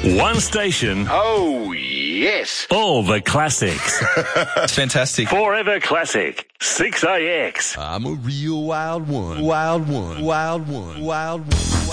One station. Oh, yes. All the classics. It's fantastic. Forever Classic. 6AX. I'm a real wild one. Wild one. Wild one. Wild one.